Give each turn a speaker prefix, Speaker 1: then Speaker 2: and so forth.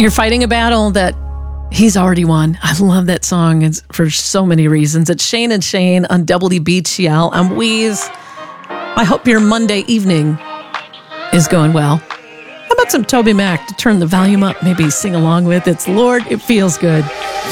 Speaker 1: You're fighting a battle that he's already won. I love that song. It's for so many reasons. It's Shane and Shane on WBGL. I'm Wheeze. I hope your Monday evening is going well. How about some Toby Mac to turn the volume up, maybe sing along with? It's Lord, It Feels Good.